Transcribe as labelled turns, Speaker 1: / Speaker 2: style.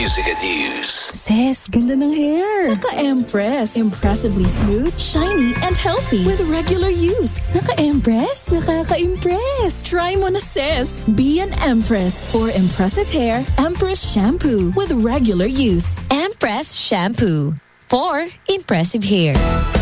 Speaker 1: music and news.
Speaker 2: Sis, ganda ng hair.
Speaker 3: Naka-Empress. Impressively smooth, shiny, and healthy with regular use. Naka-Empress? Nakaka-impress. Try mo na, sis. Be an Empress. For impressive hair, Empress Shampoo with regular use.
Speaker 4: Empress Shampoo for impressive hair.